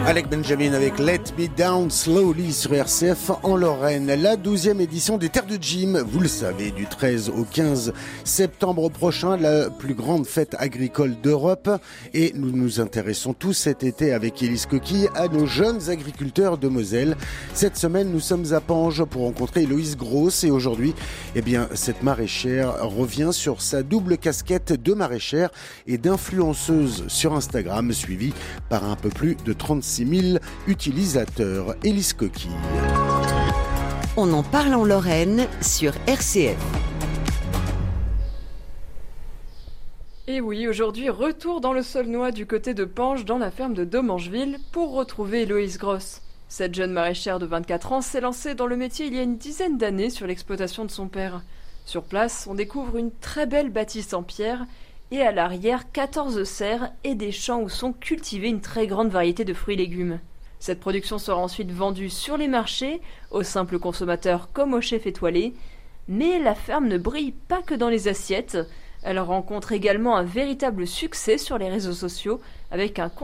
Alec Benjamin avec Let Me Down Slowly sur RCF en Lorraine. La 12e édition des Terres de Jim, vous le savez, du 13 au 15 septembre prochain, la plus grande fête agricole d'Europe. Et nous nous intéressons tous cet été avec Élise Coquille à nos jeunes agriculteurs de Moselle. Cette semaine, nous sommes à Pange pour rencontrer Héloïse Grosse. Et aujourd'hui, cette maraîchère revient sur sa double casquette de maraîchère et d'influenceuse sur Instagram, suivie par un peu plus de 36 000 utilisateurs. Élise Coquille. On en parle en Lorraine sur RCF. Et oui, aujourd'hui, retour dans le Saulnois du côté de Pange, dans la ferme de Domangeville, pour retrouver Héloïse Grosse. Cette jeune maraîchère de 24 ans s'est lancée dans le métier il y a une dizaine d'années sur l'exploitation de son père. Sur place, on découvre une très belle bâtisse en pierre et à l'arrière 14 serres et des champs où sont cultivés une très grande variété de fruits et légumes. Cette production sera ensuite vendue sur les marchés, aux simples consommateurs comme aux chefs étoilés. Mais la ferme ne brille pas que dans les assiettes. Elle rencontre également un véritable succès sur les réseaux sociaux avec un